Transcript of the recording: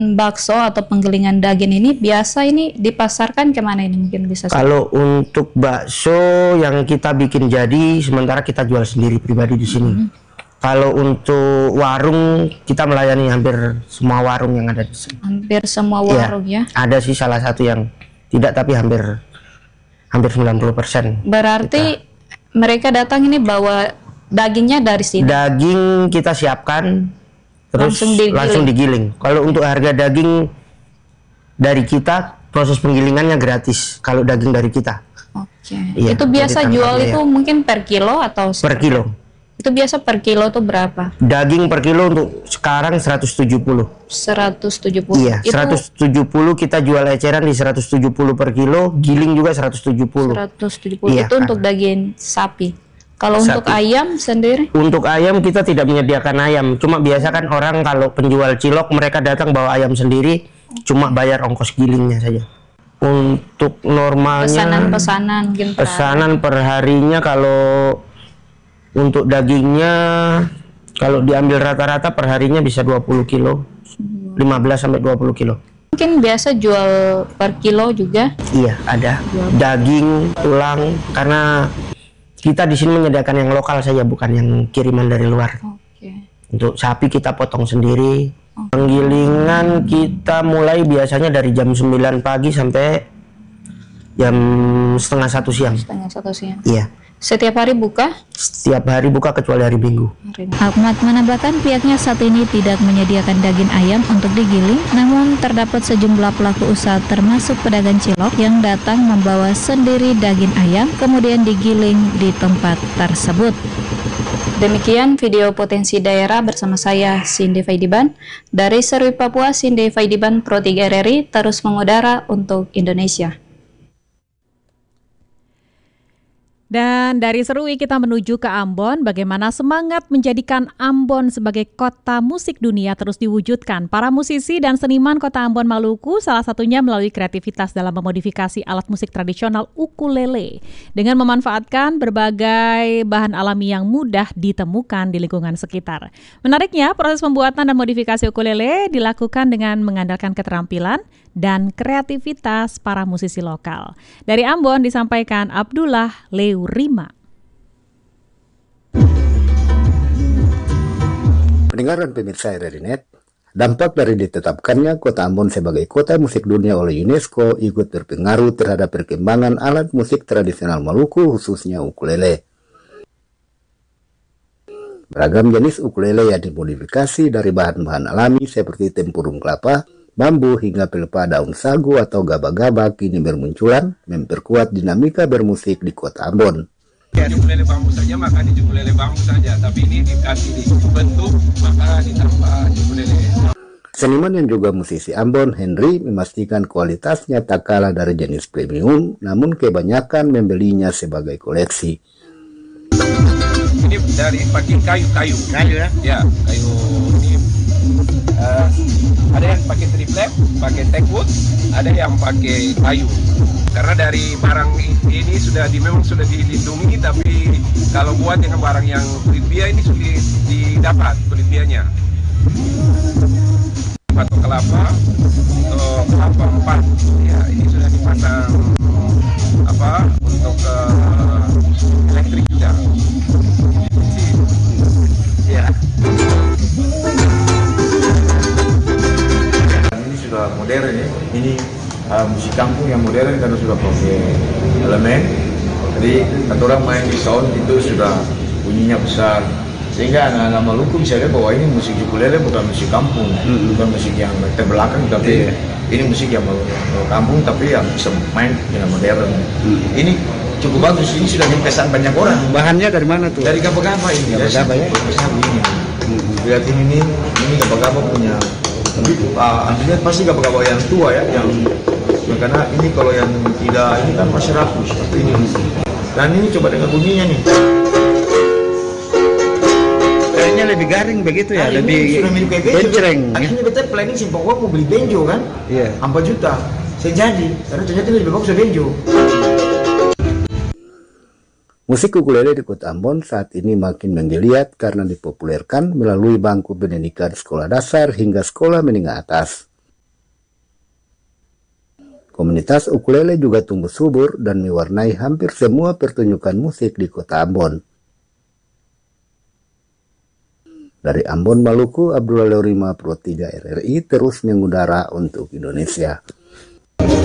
bakso atau penggilingan daging ini biasa ini dipasarkan kemana ini mungkin bisa? Kalau untuk bakso yang kita bikin jadi, sementara kita jual sendiri pribadi di sini. Kalau untuk warung, kita melayani hampir semua warung yang ada di sini. Hampir semua warung ya? Ada sih salah satu yang tidak, tapi hampir 90%. Berarti mereka datang ini bawa dagingnya dari sini? Daging kita siapkan, terus langsung digiling. Kalau untuk harga daging dari kita, proses penggilingannya gratis. Kalau daging dari kita. Oke. Itu biasa jual itu mungkin per kilo atau? Per kilo. Itu biasa per kilo tuh berapa? Daging per kilo untuk sekarang 170. 170. Iya, itu 170 kita jual eceran di 170 per kilo, giling juga 170. 170 iya, itu untuk daging sapi. Kalau untuk ayam sendiri? Untuk ayam kita tidak menyediakan ayam. Cuma biasa kan orang kalau penjual cilok mereka datang bawa ayam sendiri, cuma bayar ongkos gilingnya saja. Untuk normalnya pesanan per harinya, kalau untuk dagingnya kalau diambil rata-rata per harinya bisa 20 kilo. 15 sampai 20 kilo. Mungkin biasa jual per kilo juga? Iya, ada. Daging, tulang, karena kita di sini menyediakan yang lokal saja, bukan yang kiriman dari luar. Untuk sapi kita potong sendiri. Penggilingan kita mulai biasanya dari jam 9 pagi sampai jam setengah 1 siang. Setengah 1 siang. Iya. Setiap hari buka? Setiap hari buka kecuali hari Minggu. Ahmad menambahkan pihaknya saat ini tidak menyediakan daging ayam untuk digiling, namun terdapat sejumlah pelaku usaha termasuk pedagang cilok yang datang membawa sendiri daging ayam kemudian digiling di tempat tersebut. Demikian video potensi daerah bersama saya Cindy Faidiban dari Serui Papua. Cindy Faidiban Pro 3 RRI terus mengudara untuk Indonesia. Dan dari Serui kita menuju ke Ambon, bagaimana semangat menjadikan Ambon sebagai kota musik dunia terus diwujudkan. Para musisi dan seniman kota Ambon, Maluku, salah satunya melalui kreativitas dalam memodifikasi alat musik tradisional ukulele dengan memanfaatkan berbagai bahan alami yang mudah ditemukan di lingkungan sekitar. Menariknya, proses pembuatan dan modifikasi ukulele dilakukan dengan mengandalkan keterampilan dan kreativitas para musisi lokal. Dari Ambon disampaikan Abdullah Leurima. Pendengar dan pemirsa RRI.net, dampak dari ditetapkannya kota Ambon sebagai kota musik dunia oleh UNESCO ikut berpengaruh terhadap perkembangan alat musik tradisional Maluku, khususnya ukulele. Beragam jenis ukulele yang dimodifikasi dari bahan-bahan alami seperti tempurung kelapa, bambu hingga pelepah daun sagu atau gabah-gabah kini bermunculan, memperkuat dinamika bermusik di kota Ambon. Ukulele bambu saja maka di ukulele bambu saja, tapi ini dikasih bentuk maka ditambah ukulele. Seniman yang juga musisi Ambon, Henry, memastikan kualitasnya tak kalah dari jenis premium, namun kebanyakan membelinya sebagai koleksi. Ini dari pakai kayu ya? Ya, kayu ini. Ada yang pakai triplek, pakai teakwood, ada yang pakai kayu. Karena dari barang ini memang sudah dilindungi, tapi kalau buat dengan barang yang kulit bia ini sulit didapat kulit bianya. Atau kelapa, atau kelapa 4, ya ini sudah dipasang untuk elektrik juga. Ya. Sudah modern ya, ini musik kampung yang modern karena sudah pakai elemen. Jadi kata orang main di sound itu sudah bunyinya besar, sehingga anak-anak Maluku bisa lihat bahwa ini musik ukulele bukan musik kampung, bukan musik yang terbelakang, tapi ini musik yang kampung tapi yang bisa main dengan modern. Ini cukup bagus, ini sudah dipesan banyak orang. Bahannya dari mana tuh? Dari gabah-gabah ini. Gabah-gabah ya? Ini. Lihat ini gabah-gabah punya. Artinya pasti gabah-gabah yang tua ya, yang karena ini kalau yang tidak ini kan masih rapuh seperti ini. Dan ini coba dengar bunyinya nih. Kayaknya lebih garing begitu ya, lebih bencreng. Akhirnya kita planning simpang gua mau beli benjo kan, 4 juta. Saya jadi, karena ternyata lebih bagus benjo. Musik ukulele di kota Ambon saat ini makin menggeliat karena dipopulerkan melalui bangku pendidikan sekolah dasar hingga sekolah menengah atas. Komunitas ukulele juga tumbuh subur dan mewarnai hampir semua pertunjukan musik di kota Ambon. Dari Ambon, Maluku, Abdullah Lorima, Pro 3 RRI terus mengudara untuk Indonesia.